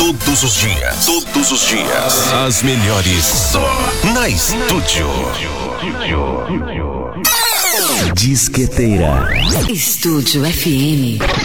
Todos os dias. Todos os dias. As melhores só na Estúdio. Disqueteira. Estúdio FM.